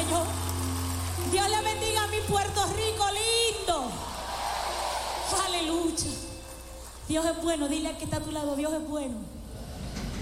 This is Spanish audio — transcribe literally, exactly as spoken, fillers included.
Señor. Dios le bendiga a mi Puerto Rico lindo. Aleluya. Dios es bueno. Dile al que está a tu lado, Dios es bueno.